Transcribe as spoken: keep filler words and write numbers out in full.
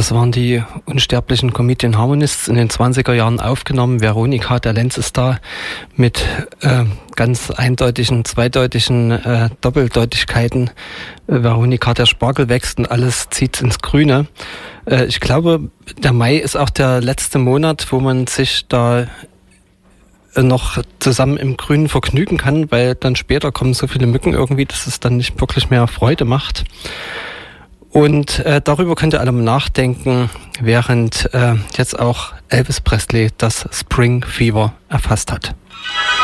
Das waren die unsterblichen Comedian Harmonists in den zwanziger Jahren aufgenommen. Veronika, der Lenz ist da mit äh, ganz eindeutigen, zweideutigen äh, Doppeldeutigkeiten. Äh, Veronika, der Spargel wächst und alles zieht ins Grüne. Äh, ich glaube, der Mai ist auch der letzte Monat, wo man sich da noch zusammen im Grünen vergnügen kann, weil dann später kommen so viele Mücken irgendwie, dass es dann nicht wirklich mehr Freude macht. Und äh, darüber könnt ihr alle mal nachdenken, während äh, jetzt auch Elvis Presley das Spring Fever erfasst hat.